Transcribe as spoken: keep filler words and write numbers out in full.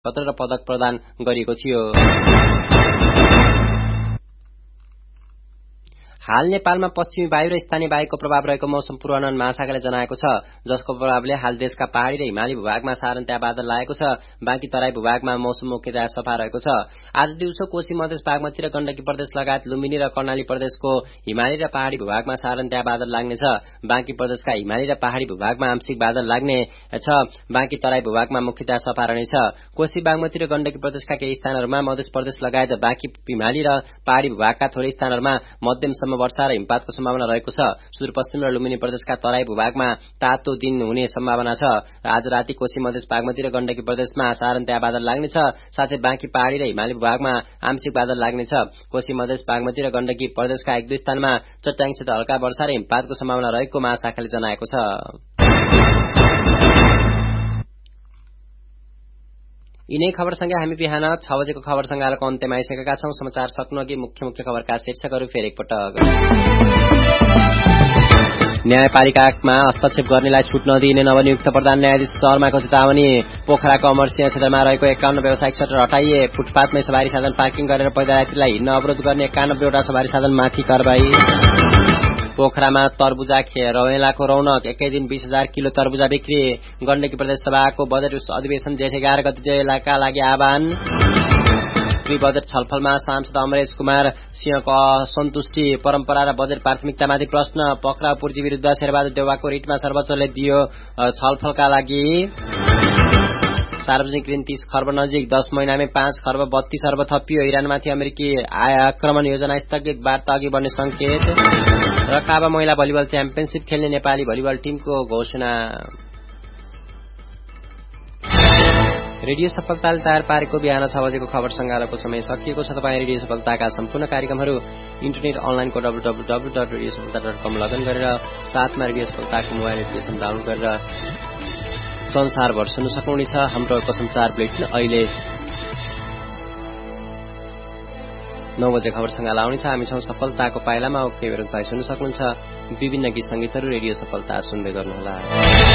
पत्र र पदक प्रदान गरिएको थियो। हाल नेपालमा पश्चिमी वायु र स्थानीय वायुको प्रभाव रहेको मौसम पूर्वानुमान महाशाखाले जनाएको छ, जसको प्रभावले हाल देशका पहाडी र हिमाली भूभागमा सारन्त्या बादल लागेको छ। बाँकी तराई भूभागमा मौसम मुख्यतया सफा रहेको छ। आज दिउँसो कोशी मधेस बागमती र गण्डकी प्रदेश लगायत लुम्बिनी र कर्णाली प्रदेशको हिमाली र पहाडी भूभागमा सारन्त्या बादल लाग्नेछ। बाँकी प्रदेशका हिमाली र पहाडी भूभागमा आंशिक बादल लाग्ने छ। बाँकी तराई भूभागमा मुख्यतया सफा रहनेछ। कोशी बागमती र गण्डकी प्रदेशका केही स्थानहरूमा, मधेस प्रदेश लगायत बाँकी हिमाली र पहाडी भूभागका थोरै स्थानहरूमा मध्यमसम्म वर्षा र हिमपातको सम्भावना रहेको छ। सुदूरपश्चिम र लुम्बिनी प्रदेशका तराई भूभागमा तातो दिन हुने सम्भावना छ। आज राति कोशी मधेस बागमती र गण्डकी प्रदेशमा सारन्त्या बादल लाग्नेछ। साथै बाँकी पहाडी र हिमाली भूभागमा आंशिक बादल लाग्नेछ। कोशी मधेस बागमती र गण्डकी प्रदेशका एक दुई स्थानमा चट्याङसित हल्का वर्षा र हिमपातको सम्भावना रहेको महाशाखाले जनाएको छ। यिनै खबरसँगै हामी बिहान छ बजेको खबर संगालको अन्त्यमा आइसकेका छौं। समाचार सक्नुअघि मुख्य मुख्य खबरका शीर्षकहरू फेरि एकपटक। न्यायपालिकामा हस्तक्षेप गर्नेलाई छुट नदिने नवनियुक्त प्रधान न्यायाधीश शर्माको चेतावनी। पोखराको अमरसिंह क्षेत्रमा रहेको एकाउन्न व्यावसायिक सटर हटाइए। फुटपाथमै सवारी साधन पार्किङ गरेर पैदयात्रीलाई हिँड्न अवरोध गर्ने एकानब्बेवटा सवारी साधनमाथि कारबाही। पोखरामा तरबुजा रौएलाको रौनक, एकै दिन बीस हजार किलो तरबुजा बिक्री। गण्डकी प्रदेश सभाको बजेट अधिवेशन जेठ एघार गतिका लागि आह्वान। बजेट छलफलमा सांसद अमरेश कुमार सिंहको असन्तुष्टि। परम्परा र बजेट प्राथमिकतामाथि प्रश्न। पक्राउ पूर्जी विरूद्ध शेरबहादुर देउवाको रिटमा सर्वोच्चले दियो छलफलका लागि। सार्वजनिक ऋण तीस खर्ब नजिक, दस महिनामै पाँच खर्ब बत्तीस अर्ब थपियो। इरानमाथि अमेरिकी आक्रमण योजना स्थगित, वार्ता अघि बढ्ने संकेत। र काबा महिला भलिबल च्याम्पियनशिप खेल्ने नेपाली भलिबल टिमको घोषणा। रेडियो सफलताले तयार पारेको बिहान छ बजेको खबर संगालको समय सकिएको छ। तपाईँ रेडियो सफलताका सम्पूर्ण कार्यक्रमहरू इन्टरनेट अनलाइनको W W W dot radio सफलता डट कम लगइन गरेर साथमा रेडियो सफलताको मोबाइल एप्लिकेसन डाउनलोड गरेर संसारभर सुन्न सक्नुहुनेछ। हाम्रो उपसञ्चार बुलेटिन अहिले नौ बजे खबर संगाल आउनेछ। हामी छौं सफलताको पाइलामा। ओके, तपाईँ सुन्न सक्नुहुन्छ। विभिन्न गीत संगीतहरू रेडियो सफलता सुन्दै गर्नुहोला।